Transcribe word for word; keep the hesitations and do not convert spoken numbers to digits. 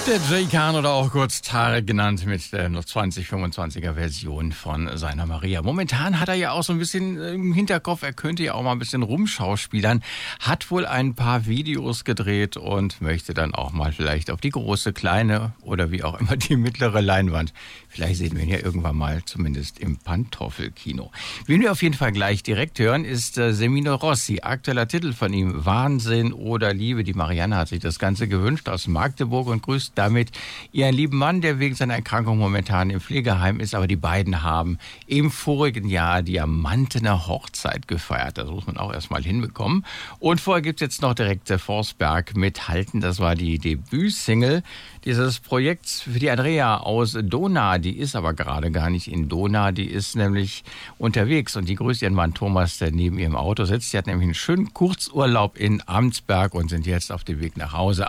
Der Jay Khan oder auch kurz Tarek genannt mit der noch zwanzig fünfundzwanziger Version von seiner Maria. Momentan hat er ja auch so ein bisschen im Hinterkopf, er könnte ja auch mal ein bisschen rumschauspielern, hat wohl ein paar Videos gedreht und möchte dann auch mal vielleicht auf die große, kleine oder wie auch immer die mittlere Leinwand. Vielleicht sehen wir ihn ja irgendwann mal zumindest im Pantoffelkino. Wen wir auf jeden Fall gleich direkt hören, ist äh, Semino Rossi. Aktueller Titel von ihm, Wahnsinn oder Liebe. Die Marianne hat sich das Ganze gewünscht aus Magdeburg und grüßt damit ihren lieben Mann, der wegen seiner Erkrankung momentan im Pflegeheim ist. Aber die beiden haben im vorigen Jahr Diamantene Hochzeit gefeiert. Das muss man auch erstmal hinbekommen. Und vorher gibt es jetzt noch direkt äh, Forsberg mit Halten. Das war die Debütsingle dieses Projekts für die Andrea aus Dohna. Die ist aber gerade gar nicht in Dohna. Die ist nämlich unterwegs und die grüßt ihren Mann Thomas, der neben ihrem Auto sitzt. Die hat nämlich einen schönen Kurzurlaub in Amtsberg und sind jetzt auf dem Weg nach Hause.